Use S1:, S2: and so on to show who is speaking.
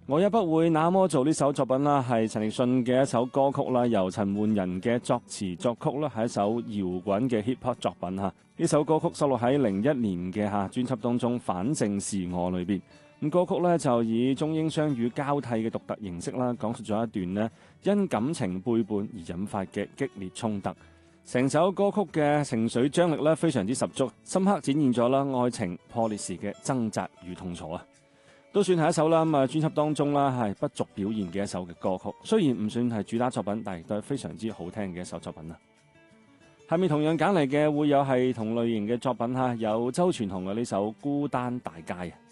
S1: 我也不會那麼做呢首作品啦，係陳奕迅嘅一首歌曲啦，由陳奐仁嘅作詞作曲啦，係一首搖滾嘅 hip hop 作品嚇。呢首歌曲收錄喺01年嘅專輯當中《反正是我》裏邊。咁歌曲呢就以中英雙語交替嘅獨特形式啦，講述咗一段呢因感情背叛而引發嘅激烈衝突。成首歌曲嘅情緒張力呢非常之十足，深刻展現咗啦愛情破裂時嘅掙扎與痛楚啊！都算係一首啦專輯當中啦係不俗表現嘅一首嘅歌曲，雖然唔算係主打作品，但係都係非常之好聽嘅一首作品啦。下面同樣揀嚟嘅會有係同類型嘅作品有周傳雄嘅呢首《孤單大街》啊。